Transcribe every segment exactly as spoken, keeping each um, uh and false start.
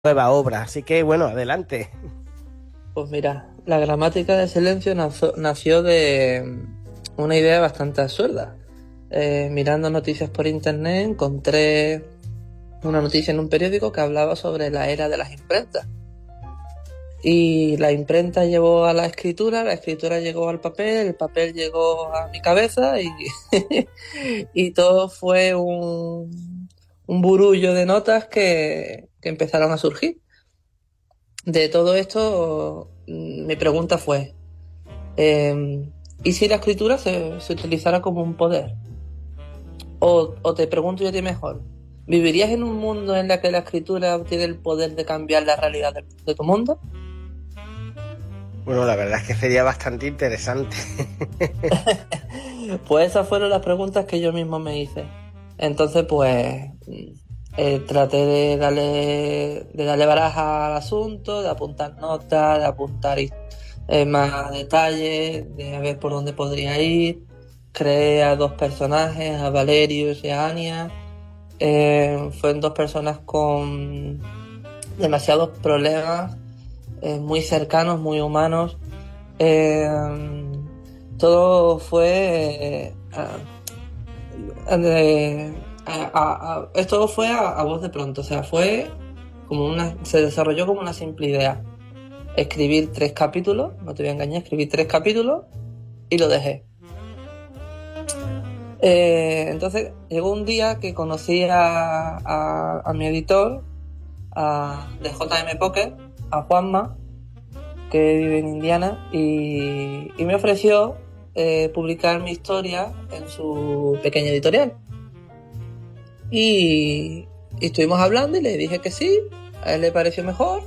nueva obra, así que bueno, adelante. Pues mira, la gramática del silencio nazo- nació de una idea bastante absurda. Eh, mirando noticias por internet encontré una noticia en un periódico que hablaba sobre la era de las imprentas. Y la imprenta llevó a la escritura, la escritura llegó al papel, el papel llegó a mi cabeza y, y todo fue un, un burullo de notas que, que empezaron a surgir. De todo esto, mi pregunta fue, eh, ¿y si la escritura se, se utilizara como un poder? O, o te pregunto yo a ti mejor, ¿vivirías en un mundo en el que la escritura tiene el poder de cambiar la realidad de, de tu mundo? Bueno, la verdad es que sería bastante interesante. Pues esas fueron las preguntas que yo mismo me hice. Entonces, pues, eh, traté de darle, de darle baraja al asunto, de apuntar notas, de apuntar eh, más detalles, de ver por dónde podría ir. Creé a dos personajes, a Valerius y a Anya. Eh, fueron dos personas con demasiados problemas, eh, muy cercanos, muy humanos. Eh, todo fue eh, a, de, a, a, a, esto fue a, a voz de pronto, o sea, fue como una, se desarrolló como una simple idea. Escribir tres capítulos, no te voy a engañar, escribí tres capítulos y lo dejé. Eh, entonces llegó un día que conocí a, a, a mi editor, a, de J M Pocket, a Juanma, que vive en Indiana, y, y me ofreció eh, publicar mi historia en su pequeña editorial. Y, y estuvimos hablando y le dije que sí, a él le pareció mejor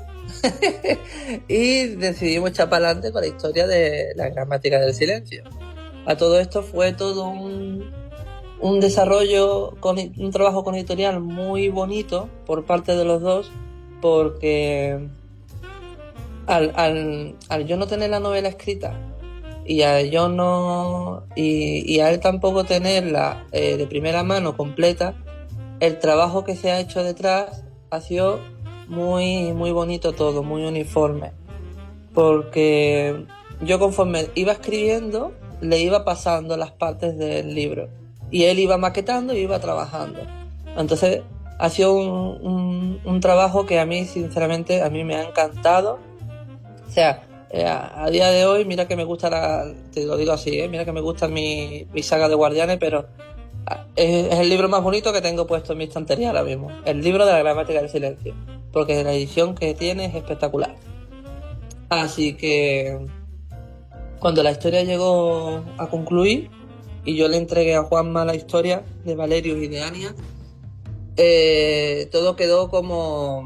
y decidimos echar para adelante con la historia de la gramática del silencio. A todo esto fue todo un, un desarrollo, con un trabajo con editorial muy bonito por parte de los dos, porque Al, al, al yo no tener la novela escrita y a yo no y, y a él tampoco tenerla eh, de primera mano completa, el trabajo que se ha hecho detrás ha sido muy muy bonito todo, muy uniforme, porque yo conforme iba escribiendo le iba pasando las partes del libro y él iba maquetando y iba trabajando. Entonces ha sido un, un, un trabajo que a mí sinceramente a mí me ha encantado. O sea, eh, a, a día de hoy, mira que me gusta la, te lo digo así, ¿eh? Mira que me gusta mi, mi saga de Guardianes, pero es, es el libro más bonito que tengo puesto en mi estantería ahora mismo. El libro de la gramática del silencio. Porque la edición que tiene es espectacular. Así que cuando la historia llegó a concluir y yo le entregué a Juanma la historia de Valerius y de Anya, eh, todo quedó como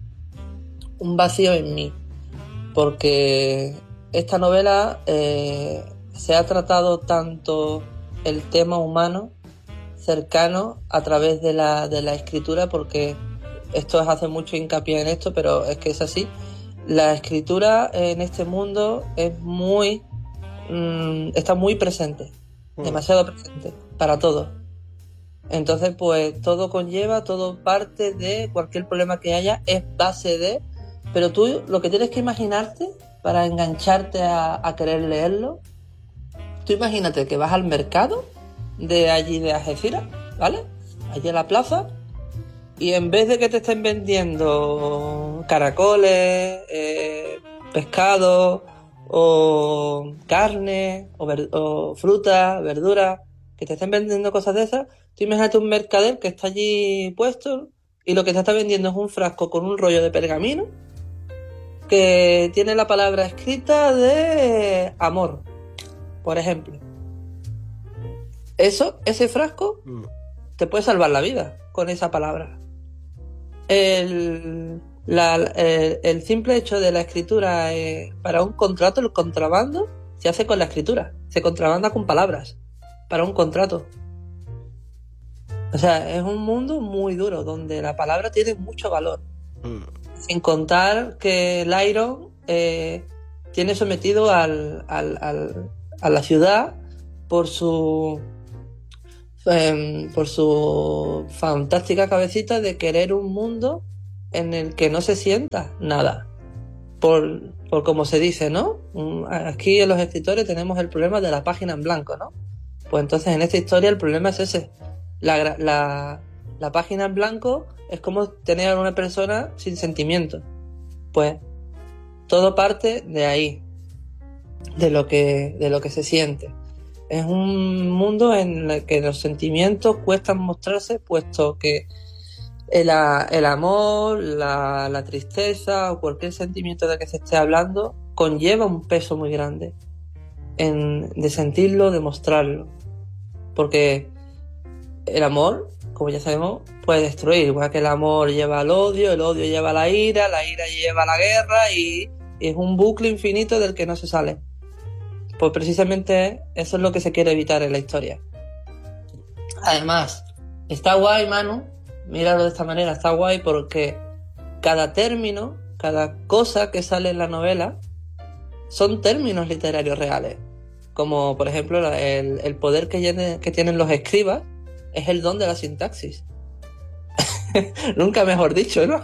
un vacío en mí. Porque esta novela eh, se ha tratado tanto el tema humano cercano a través de la, de la escritura, porque esto hace mucho hincapié en esto, pero es que es así. La escritura en este mundo es muy mmm, está muy presente, demasiado presente para todos. Entonces, pues todo conlleva, todo parte de cualquier problema que haya, es base de. Pero tú lo que tienes que imaginarte para engancharte a, a querer leerlo, tú imagínate que vas al mercado de allí de Algeciras, ¿vale? Allí en la plaza, y en vez de que te estén vendiendo caracoles, eh, pescado, o carne, o, ver, o fruta, verdura, que te estén vendiendo cosas de esas, tú imagínate un mercader que está allí puesto y lo que te está vendiendo es un frasco con un rollo de pergamino que tiene la palabra escrita de amor, por ejemplo. Eso, ese frasco, mm. te puede salvar la vida con esa palabra. El, la, el, el simple hecho de la escritura eh, para un contrato, el contrabando, se hace con la escritura. Se contrabanda con palabras para un contrato. O sea, es un mundo muy duro donde la palabra tiene mucho valor. Mm. Sin contar que el Iron eh, tiene sometido al, al, al, a la ciudad por su eh, por su fantástica cabecita de querer un mundo en el que no se sienta nada. Por, por como se dice, ¿no? Aquí en los escritores tenemos el problema de la página en blanco, ¿no? Pues entonces en esta historia el problema es ese. La, la, la página en blanco es como tener a una persona sin sentimientos. Pues todo parte de ahí, de lo que, de lo que se siente. Es un mundo en el que los sentimientos cuestan mostrarse, puesto que El, el amor, la, la tristeza o cualquier sentimiento de que se esté hablando conlleva un peso muy grande en, de sentirlo, de mostrarlo. Porque el amor, como ya sabemos, puede destruir. Igual que el amor lleva al odio, el odio lleva a la ira, la ira lleva a la guerra y, y es un bucle infinito del que no se sale. Pues precisamente eso es lo que se quiere evitar en la historia. Además, está guay, Manu. Míralo de esta manera, está guay porque cada término, cada cosa que sale en la novela son términos literarios reales. Como por ejemplo el, el poder que, llene, que tienen los escribas es el don de la sintaxis. Nunca mejor dicho, ¿no?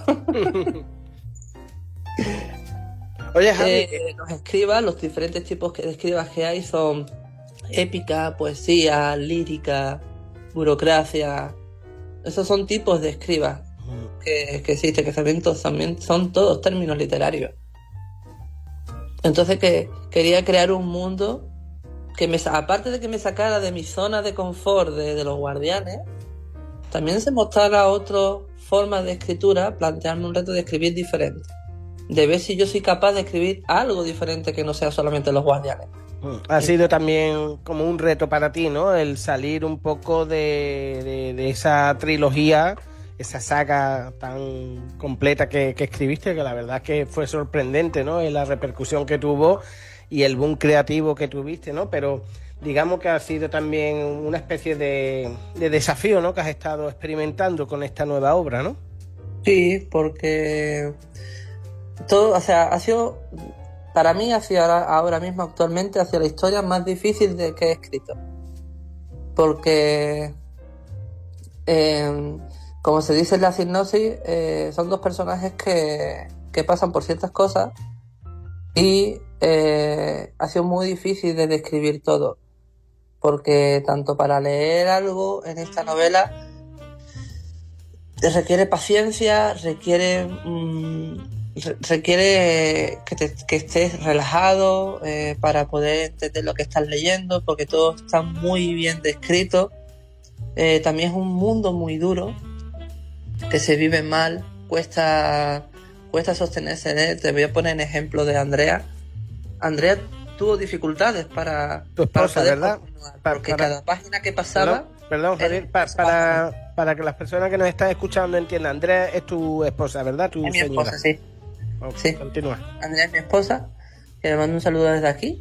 Oye, Javi. Eh, los escribas, los diferentes tipos de escribas que hay son épica, poesía, lírica, burocracia. Esos son tipos de escribas que, que existen, que también, también son todos términos literarios. Entonces que quería crear un mundo que me, aparte de que me sacara de mi zona de confort de, de los guardianes, también se mostrara otra forma de escritura, plantearme un reto de escribir diferente, de ver si yo soy capaz de escribir algo diferente que no sea solamente los guardianes. Ha sido también como un reto para ti, ¿no? El salir un poco de, de, de esa trilogía, esa saga tan completa que, que escribiste, que la verdad que fue sorprendente, ¿no? En la repercusión que tuvo y el boom creativo que tuviste, ¿no? Pero digamos que ha sido también una especie de, de desafío, ¿no? Que has estado experimentando con esta nueva obra, ¿no? Sí, porque todo, o sea, ha sido... Para mí ha sido ahora, ahora mismo, actualmente, ha sido la historia más difícil de que he escrito. Porque, eh, como se dice en la sinopsis, eh, son dos personajes que, que pasan por ciertas cosas y eh, ha sido muy difícil de describir todo. Porque tanto para leer algo en esta novela requiere paciencia, requiere... Mmm, requiere que, te, que estés relajado eh, para poder entender lo que estás leyendo, porque todo está muy bien descrito. Eh, también es un mundo muy duro, que se vive mal, cuesta, cuesta sostenerse en él. Te voy a poner en ejemplo de Andrea. Andrea tuvo dificultades para, tu esposa, para poder ¿verdad? continuar, para, porque para... cada página que pasaba... Perdón, perdón Javier, para, para, para que las personas que nos están escuchando entiendan, Andrea es tu esposa, ¿verdad? Tu es mi señora. esposa, sí. Okay, sí. Continúa. Andrea es mi esposa, que le mando un saludo desde aquí.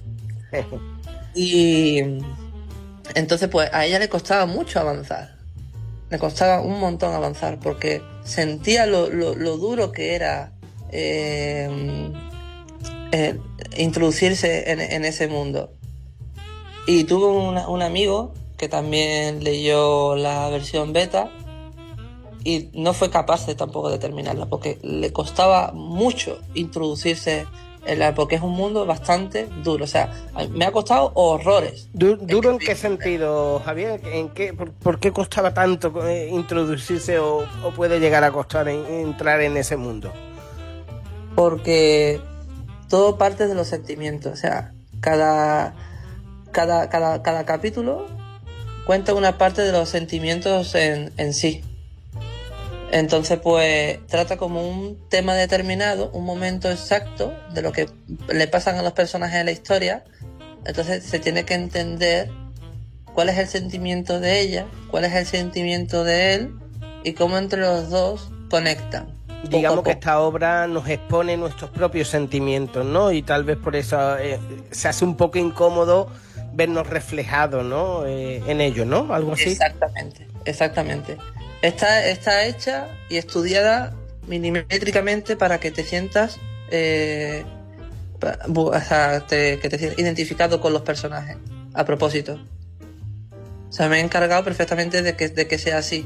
Y entonces pues a ella le costaba mucho avanzar. Le costaba un montón avanzar porque sentía lo, lo, lo duro que era eh, eh, introducirse en, en ese mundo. Y tuve una, un amigo que también leyó la versión beta y no fue capaz de tampoco de terminarla porque le costaba mucho introducirse en la, porque es un mundo bastante duro. O sea, me ha costado horrores. ¿Du ¿Duro en qué sentido, Javier? ¿En qué, por, por qué costaba tanto introducirse o, o puede llegar a costar en, entrar en ese mundo? Porque todo parte de los sentimientos. O sea, cada, cada, cada, cada capítulo cuenta una parte de los sentimientos en, en sí. Entonces, pues, trata como un tema determinado, un momento exacto de lo que le pasan a los personajes en la historia. Entonces, se tiene que entender cuál es el sentimiento de ella, cuál es el sentimiento de él y cómo entre los dos conectan. Digamos que esta obra nos expone nuestros propios sentimientos, ¿no? Y tal vez por eso eh, se hace un poco incómodo vernos reflejados, ¿no? Eh, en ello, ¿no? Algo así. Exactamente, exactamente. Está, está hecha y estudiada milimétricamente para que te sientas eh, o sea, te, que te sientas identificado con los personajes. A propósito, o sea, me he encargado perfectamente de que, de que sea así,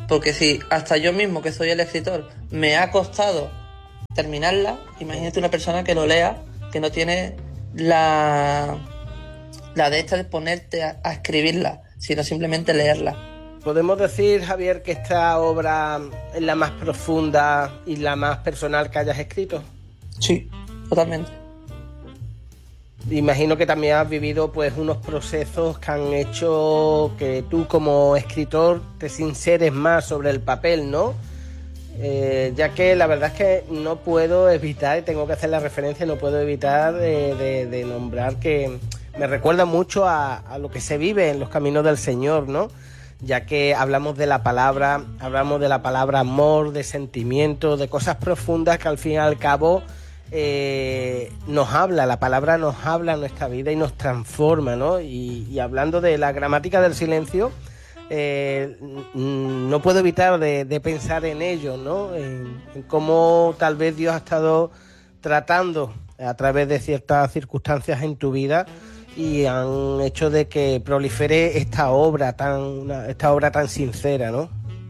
Porque si hasta yo mismo, que soy el escritor, me ha costado terminarla, imagínate una persona que lo lea, que no tiene la, la de esta de ponerte a, a escribirla, sino simplemente leerla. ¿Podemos decir, Javier, que esta obra es la más profunda y la más personal que hayas escrito? Sí, totalmente. Imagino que también has vivido pues unos procesos que han hecho que tú como escritor te sinceres más sobre el papel, ¿no? Eh, ya que la verdad es que no puedo evitar, y tengo que hacer la referencia, no puedo evitar de, de, de nombrar que me recuerda mucho a, a lo que se vive en los caminos del Señor, ¿no? Ya que hablamos de la palabra, hablamos de la palabra amor, de sentimientos, de cosas profundas que al fin y al cabo eh, nos habla, la palabra nos habla en nuestra vida y nos transforma, ¿no? Y, y hablando de la gramática del silencio, eh, no puedo evitar de, de pensar en ello, ¿no? En, en cómo tal vez Dios ha estado tratando a través de ciertas circunstancias en tu vida y han hecho de que prolifere esta obra tan, esta obra tan sincera, ¿no?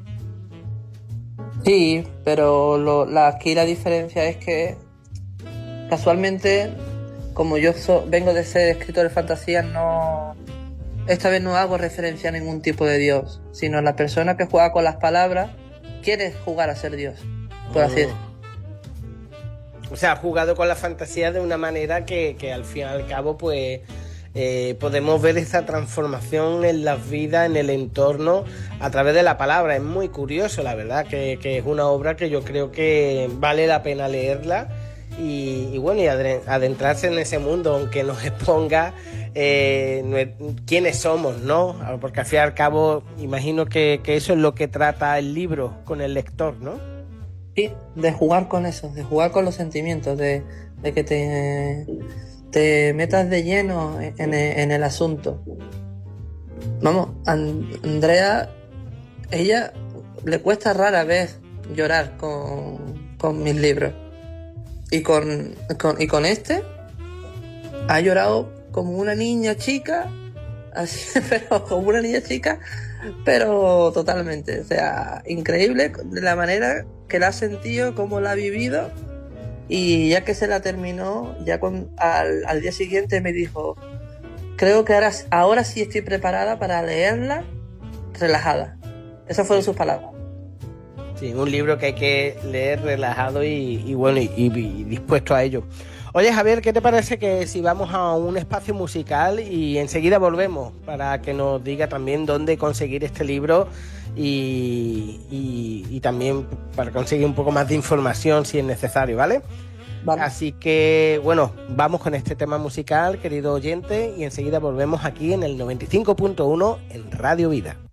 Sí, pero lo, la, aquí la diferencia es que casualmente, como yo so, vengo de ser escritor de fantasía, no esta vez no hago referencia a ningún tipo de Dios, sino la persona que juega con las palabras quiere jugar a ser Dios, por así decirlo. O sea, ha jugado con la fantasía de una manera que, que al fin y al cabo pues eh, podemos ver esa transformación en las vidas, en el entorno, a través de la palabra. Es muy curioso, la verdad, que, que es una obra que yo creo que vale la pena leerla y, y bueno, y adentrarse en ese mundo, aunque nos exponga eh, quiénes somos, ¿no? Porque al fin y al cabo imagino que, que eso es lo que trata el libro con el lector, ¿no? Sí, de jugar con eso, de jugar con los sentimientos, de, de que te, te metas de lleno en, en el asunto. Vamos, Andrea, ella le cuesta rara vez llorar con, con mis libros. Y con, con, y con este ha llorado como una niña chica, así, pero como una niña chica, pero totalmente. O sea, increíble la manera que la ha sentido, cómo la ha vivido. Y ya que se la terminó, ya con, al, al día siguiente me dijo, creo que ahora, ahora sí estoy preparada para leerla relajada. Esas fueron sus palabras. Sí, un libro que hay que leer relajado y, y bueno, y, y, y dispuesto a ello. Oye, Javier, ¿qué te parece que si vamos a un espacio musical y enseguida volvemos para que nos diga también dónde conseguir este libro y, y, y también para conseguir un poco más de información si es necesario, ¿vale? Vale. Así que, bueno, vamos con este tema musical, querido oyente, y enseguida volvemos aquí en el noventa y cinco punto uno en Radio Vida.